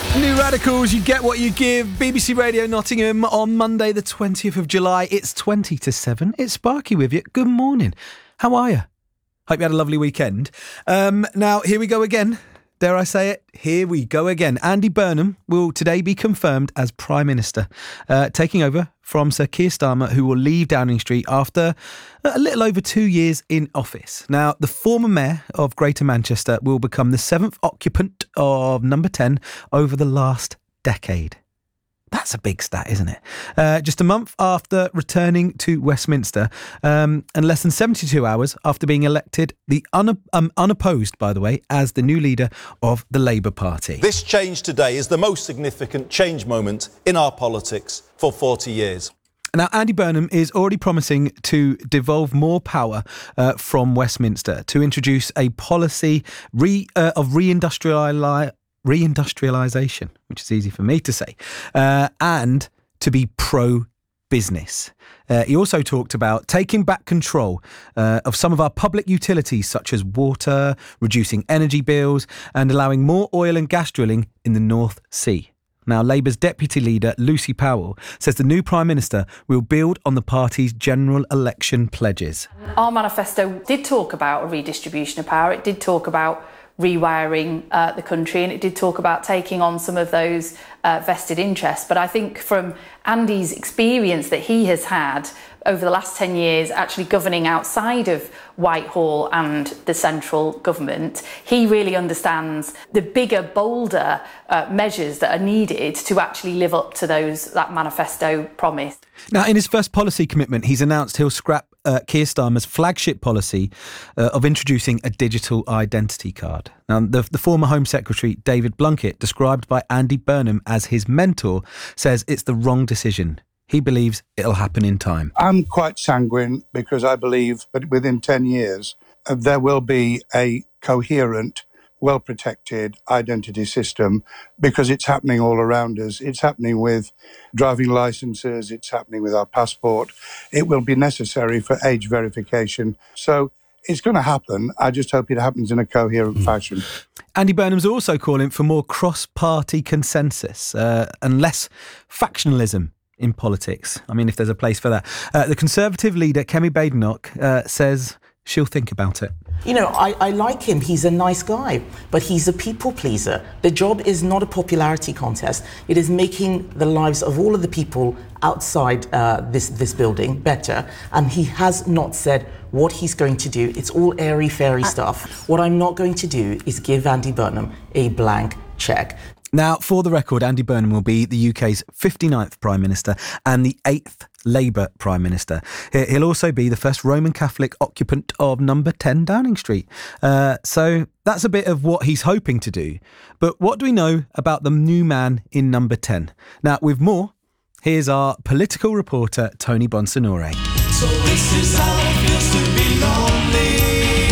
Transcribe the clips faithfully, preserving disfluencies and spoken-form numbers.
New Radicals, you get what you give. B B C Radio Nottingham on Monday the twentieth of July. It's twenty to seven. It's Sparky with you. Good morning. How are you? Hope you had a lovely weekend. Um, now, here we go again. Dare I say it? Here we go again. Andy Burnham will today be confirmed as Prime Minister, uh, taking over from Sir Keir Starmer, who will leave Downing Street after a little over two years in office. Now, the former mayor of Greater Manchester will become the seventh occupant of number ten over the last decade. That's a big stat, isn't it? Uh, just a month after returning to Westminster, um, and less than seventy-two hours after being elected, the un- um, unopposed, by the way, as the new leader of the Labour Party. This change today is the most significant change moment in our politics for forty years. Now, Andy Burnham is already promising to devolve more power uh, from Westminster to introduce a policy re- uh, of reindustrialisation. Reindustrialisation, which is easy for me to say, uh, and to be pro-business. Uh, he also talked about taking back control uh, of some of our public utilities, such as water, reducing energy bills, and allowing more oil and gas drilling in the North Sea. Now, Labour's deputy leader, Lucy Powell, says the new Prime Minister will build on the party's general election pledges. Our manifesto did talk about a redistribution of power. It did talk about rewiring uh, the country, and it did talk about taking on some of those uh, vested interests. But I think from Andy's experience that he has had over the last ten years actually governing outside of Whitehall and the central government, he really understands the bigger, bolder uh, measures that are needed to actually live up to those that manifesto promise. Now, in his first policy commitment, he's announced he'll scrap uh, Keir Starmer's flagship policy uh, of introducing a digital identity card. Now, the, the former Home Secretary, David Blunkett, described by Andy Burnham as his mentor, says it's the wrong decision. He believes it'll happen in time. I'm quite sanguine because I believe that within ten years, uh, there will be a coherent, well-protected identity system because it's happening all around us. It's happening with driving licences. It's happening with our passport. It will be necessary for age verification. So it's going to happen. I just hope it happens in a coherent mm. fashion. Andy Burnham's also calling for more cross-party consensus uh, and less factionalism in politics. I mean, if there's a place for that. Uh, the Conservative leader, Kemi Badenoch, uh, says she'll think about it. You know, I, I like him. He's a nice guy, but he's a people pleaser. The job is not a popularity contest. It is making the lives of all of the people outside uh, this, this building better. And he has not said what he's going to do. It's all airy-fairy stuff. What I'm not going to do is give Andy Burnham a blank cheque. Now, for the record, Andy Burnham will be the U K's fifty-ninth Prime Minister and the eighth Labour Prime Minister. He'll also be the first Roman Catholic occupant of number ten Downing Street. Uh, so that's a bit of what he's hoping to do. But what do we know about the new man in number ten? Now, with more, here's our political reporter, Tony Bonsignore. So this is how it feels to be lonely.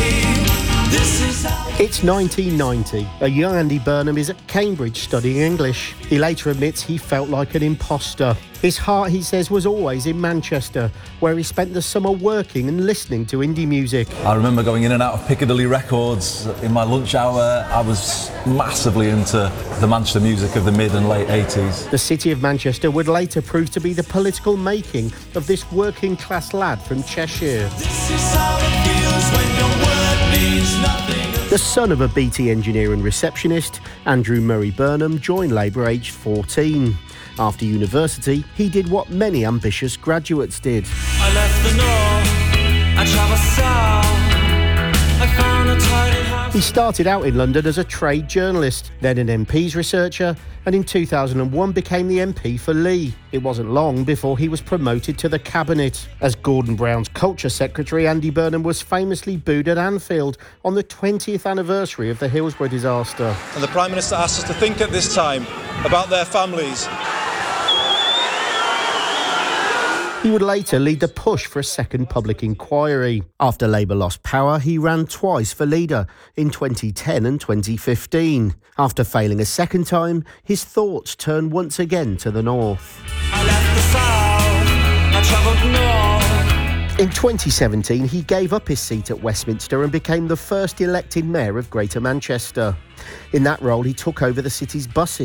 This is how It's nineteen ninety. A young Andy Burnham is at Cambridge studying English. He later admits he felt like an imposter. His heart, he says, was always in Manchester, where he spent the summer working and listening to indie music. I remember going in and out of Piccadilly Records in my lunch hour. I was massively into the Manchester music of the mid and late eighties. The city of Manchester would later prove to be the political making of this working class lad from Cheshire. This is how it feels when your word means nothing. The son of a B T engineer and receptionist, Andrew Murray Burnham joined Labour aged fourteen. After university, he did what many ambitious graduates did. I left the north, I travelled south, I found a tidy house. He started out in London as a trade journalist, then an M P's researcher, and in two thousand one became the M P for Lee. It wasn't long before he was promoted to the cabinet. As Gordon Brown's culture secretary, Andy Burnham was famously booed at Anfield on the twentieth anniversary of the Hillsborough disaster. And the Prime Minister asked us to think at this time about their families. He would later lead the push for a second public inquiry. After Labour lost power, he ran twice for leader, in twenty ten and twenty fifteen. After failing a second time, his thoughts turned once again to the north. I left the south, I travelled north. In twenty seventeen, he gave up his seat at Westminster and became the first elected mayor of Greater Manchester. In that role, he took over the city's buses.